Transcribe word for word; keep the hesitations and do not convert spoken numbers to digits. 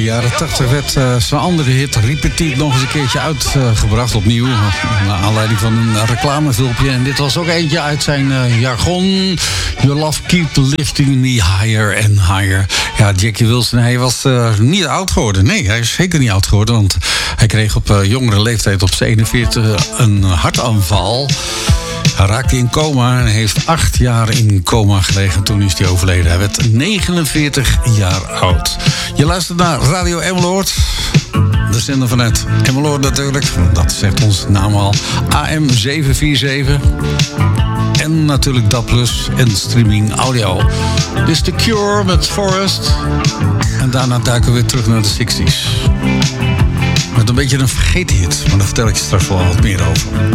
jaren tachtig werd uh, zijn andere hit Repeat nog eens een keertje uitgebracht, uh, opnieuw. Naar aanleiding van een reclamefilmpje. En dit was ook eentje uit zijn uh, jargon. Your love keep lifting me higher and higher. Ja, Jackie Wilson, hij was uh, niet oud geworden. Nee, hij is zeker niet oud geworden. Want hij kreeg op uh, jongere leeftijd, op zevenenveertig, een hartaanval. Hij raakte in coma en heeft acht jaar in coma gelegen. Toen is hij overleden. Hij werd negenenveertig jaar oud. Je luistert naar Radio Emmeloord. De zender vanuit Emmeloord natuurlijk. Dat zegt ons naam al. A M zeven vier zeven. En natuurlijk D A B plus en streaming audio. Dit is The Cure met Forest. En daarna duiken we weer terug naar de zestig's. Met een beetje een vergeten hit. Maar daar vertel ik je straks wel wat meer over.